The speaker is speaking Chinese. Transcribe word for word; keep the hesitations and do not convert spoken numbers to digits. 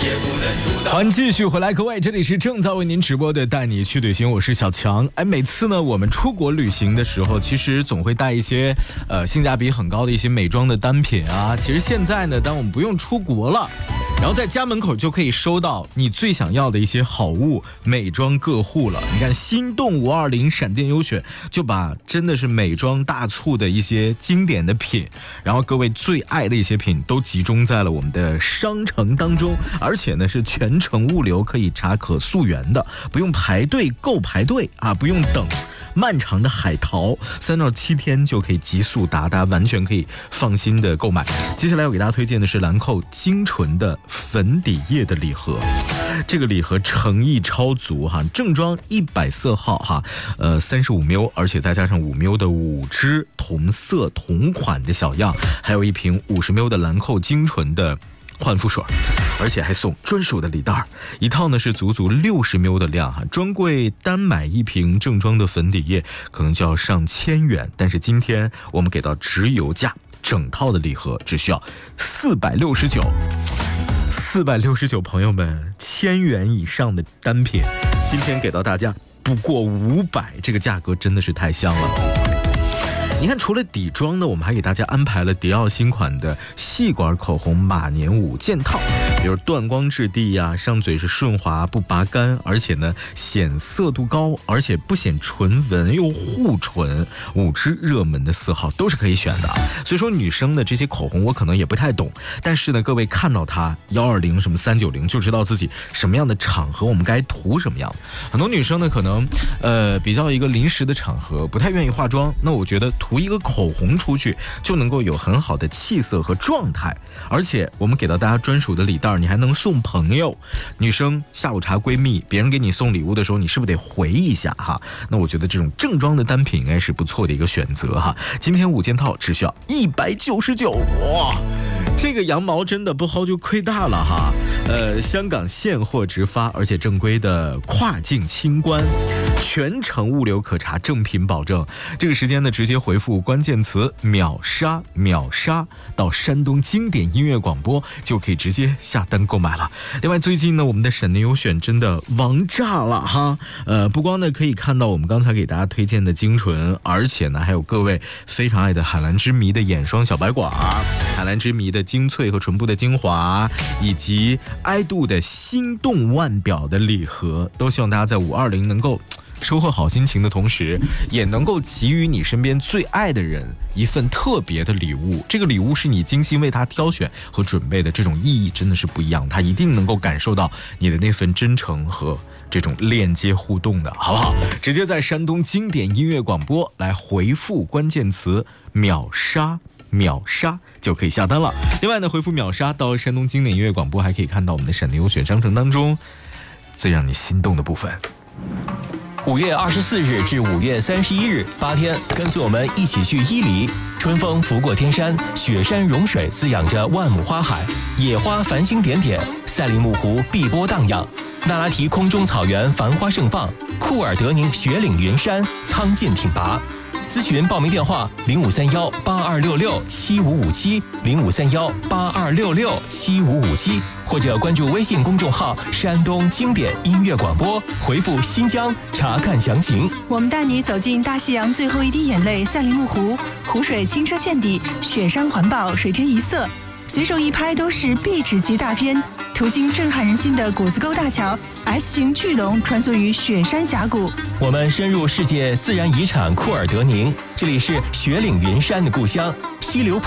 欢迎继续回来，各位，这里是正在为您直播的带你去旅行，我是小强。哎，每次呢我们出国旅行的时候，其实总会带一些呃性价比很高的一些美妆的单品啊。其实现在呢，当我们不用出国了，然后在家门口就可以收到你最想要的一些好物，美妆各户了。你看心动五二零闪电优选就把真的是美妆大促的一些经典的品，然后各位最爱的一些品都集中在了我们的商城当中，而且呢是全程物流可以查可溯源的，不用排队购排队啊，不用等漫长的海淘，三到七天就可以急速达，大家完全可以放心的购买。接下来我给大家推荐的是兰蔻精纯的粉底液的礼盒，这个礼盒诚意超足哈，正装一百色号哈，呃三十五 ml， 而且再加上五 ml 的五支同色同款的小样，还有一瓶五十 ml 的兰蔻精纯的焕肤水，而且还送专属的礼袋，一套呢是足足六十 ml 的量哈，专柜单买一瓶正装的粉底液可能就要上千元，但是今天我们给到直邮价，整套的礼盒只需要四百六十九，四百六十九，朋友们，千元以上的单品，今天给到大家不过五百，这个价格真的是太香了。你看，除了底妆呢，我们还给大家安排了迪奥新款的细管口红马年五件套，比如断光质地呀、啊，上嘴是顺滑不拔干，而且呢显色度高，而且不显唇纹又护唇，五支热门的色号都是可以选的。所以说女生的这些口红我可能也不太懂，但是呢各位看到它一二零什么三九零就知道自己什么样的场合我们该涂什么样。很多女生呢可能呃比较一个临时的场合不太愿意化妆，那我觉得涂一个口红出去就能够有很好的气色和状态，而且我们给到大家专属的礼袋，你还能送朋友。女生下午茶闺蜜，别人给你送礼物的时候，你是不是得回一下哈？那我觉得这种正装的单品应该是不错的一个选择哈。今天五件套只需要一百九十九，哇！这个羊毛真的不薅就亏大了哈。呃，香港现货直发，而且正规的跨境清关，全程物流可查，正品保证。这个时间呢，直接回复关键词秒杀秒杀到山东经典音乐广播，就可以直接下单购买了。另外最近呢，我们的闪电优选真的王炸了哈。呃，不光呢可以看到我们刚才给大家推荐的精纯，而且呢还有各位非常爱的海蓝之谜的眼霜小白管，海蓝之谜的精粹和唇部的精华，以及爱度的心动腕表的礼盒，都希望大家在五二零能够收获好心情的同时，也能够给予你身边最爱的人一份特别的礼物。这个礼物是你精心为他挑选和准备的，这种意义真的是不一样，他一定能够感受到你的那份真诚和这种链接互动的，好不好？直接在山东经典音乐广播来回复关键词秒杀秒杀就可以下单了。另外呢，回复秒杀到山东经典音乐广播，还可以看到我们的闪电优选商城当中最让你心动的部分。 五月二十四日至五月三十一日，八天，跟随我们一起去伊犁。春风拂过天山，雪山融水滋养着万亩花海，野花繁星点点，赛里木湖碧波荡漾，那拉提空中草原繁花盛放，库尔德宁雪岭云山苍劲挺拔。咨询报名电话零五三幺八二六六七五五七零五三幺八二六六七五五七，或者关注微信公众号山东经典音乐广播，回复新疆查看详情。 我们带你走进大西洋最后一滴眼泪赛里木湖，湖水清澈见底，雪山环抱，水天一色，随手一拍都是壁纸级大片。途经震撼人心的谷子沟大桥 S 型巨龙穿梭于雪山峡谷。 我们深入世界自然遗产库尔德宁，这里是雪岭云山的故乡，溪流